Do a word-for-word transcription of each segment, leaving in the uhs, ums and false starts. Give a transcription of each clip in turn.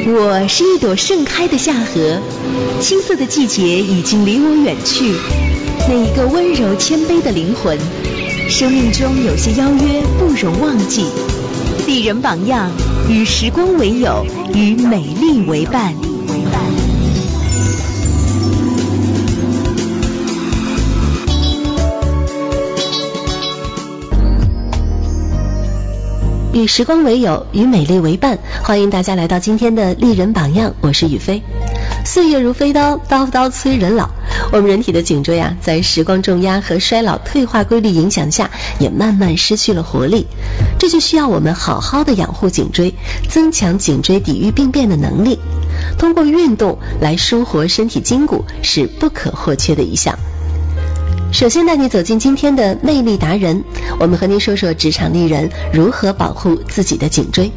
我是一朵盛开的夏荷，青涩的季节已经离我远去。那一个温柔谦卑的灵魂，生命中有些邀约不容忘记。丽人榜样，与时光为友，与美丽为伴。 与时光为友，与美丽为伴，欢迎大家来到今天的丽人榜样，我是雨飞。岁月如飞刀，刀刀催人老。我们人体的颈椎啊，在时光重压和衰老退化规律影响下，也慢慢失去了活力。这就需要我们好好的养护颈椎，增强颈椎抵御病变的能力。通过运动来舒活身体筋骨，是不可或缺的一项。首先带你走进今天的魅力达人，我们和您说说职场丽人如何保护自己的颈椎。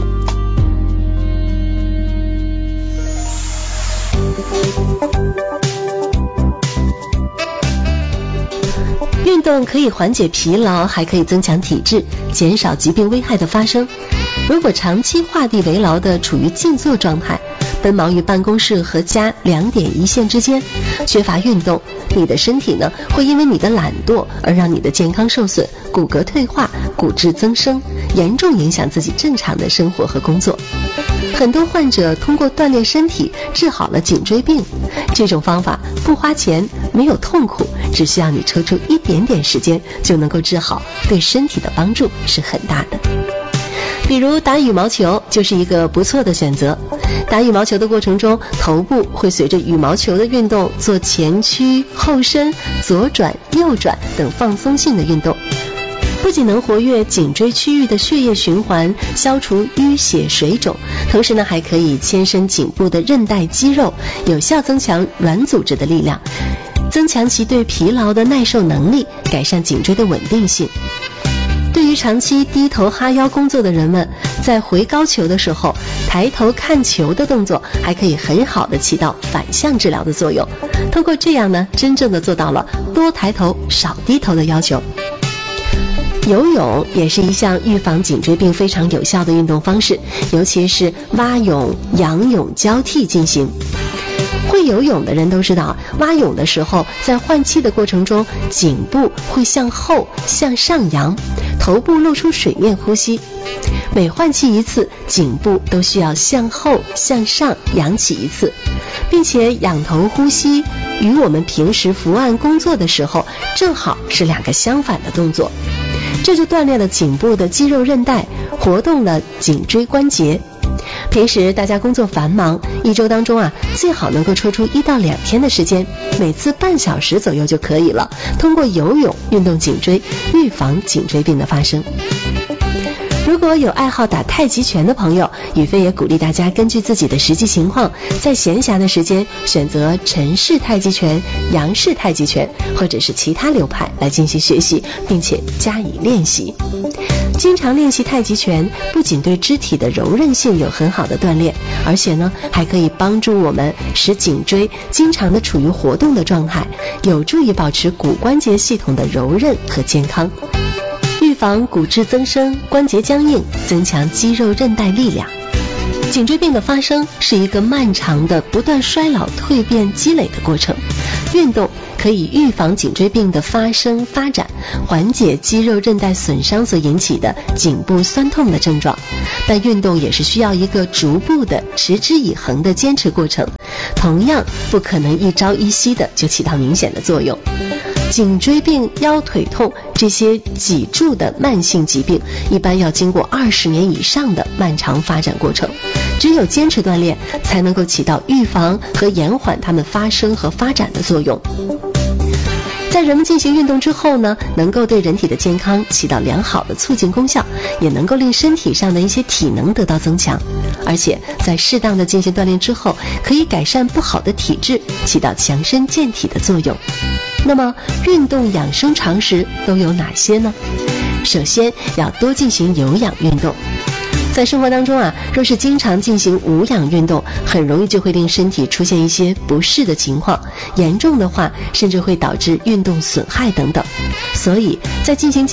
运动可以缓解疲劳，还可以增强体质，减少疾病危害的发生。如果长期画地为牢的处于静坐状态，奔忙于办公室和家两点一线之间，缺乏运动，你的身体呢会因为你的懒惰而让你的健康受损，骨骼退化，骨质增生，严重影响自己正常的生活和工作。很多患者通过锻炼身体治好了颈椎病，这种方法不花钱，没有痛苦，只需要你抽出一点点时间就能够治好，对身体的帮助是很大的。比如打羽毛球就是一个不错的选择。打羽毛球的过程中，头部会随着羽毛球的运动做前屈、后伸、左转、右转等放松性的运动，不仅能活跃颈椎区域的血液循环，消除淤血水肿，同时呢还可以牵伸颈部的韧带肌肉，有效增强软组织的力量，增强其对疲劳的耐受能力，改善颈椎的稳定性。对于长期低头哈腰工作的人们，在回高球的时候，抬头看球的动作还可以很好的起到反向治疗的作用。通过这样呢，真正的做到了多抬头少低头的要求。游泳也是一项预防颈椎病非常有效的运动方式，尤其是蛙泳、仰泳交替进行。会游泳的人都知道，蛙泳的时候，在换气的过程中，颈部会向后向上扬，头部露出水面呼吸。每换气一次，颈部都需要向后向上扬起一次，并且仰头呼吸与我们平时伏案工作的时候正好是两个相反的动作，这就锻炼了颈部的肌肉韧带，活动了颈椎关节。平时大家工作繁忙，一周当中啊，最好能够抽出一到两天的时间，每次半小时左右就可以了。通过游泳运动颈椎，预防颈椎病的发生。如果有爱好打太极拳的朋友，雨飞也鼓励大家根据自己的实际情况，在闲暇的时间选择陈氏太极拳、杨氏太极拳或者是其他流派来进行学习，并且加以练习。经常练习太极拳不仅对肢体的柔韧性有很好的锻炼，而且呢还可以帮助我们使颈椎经常的处于活动的状态，有助于保持骨关节系统的柔韧和健康，预防骨质增生、关节僵硬，增强肌肉韧带力量。颈椎病的发生是一个漫长的不断衰老、蜕变、积累的过程。运动可以预防颈椎病的发生发展，缓解肌肉韧带损伤所引起的颈部酸痛的症状。但运动也是需要一个逐步的、持之以恒的坚持过程，同样不可能一朝一夕的就起到明显的作用。颈椎病、腰腿痛这些脊柱的慢性疾病，一般要经过二十年以上的漫长发展过程，只有坚持锻炼，才能够起到预防和延缓它们发生和发展的作用。在人们进行运动之后呢，能够对人体的健康起到良好的促进功效，也能够令身体上的一些体能得到增强，而且在适当的进行锻炼之后，可以改善不好的体质，起到强身健体的作用。那么运动养生常识都有哪些呢？首先要多进行有氧运动。在生活当中啊，若是经常进行无氧运动，很容易就会令身体出现一些不适的情况，严重的话甚至会导致运动损害等等。所以在进行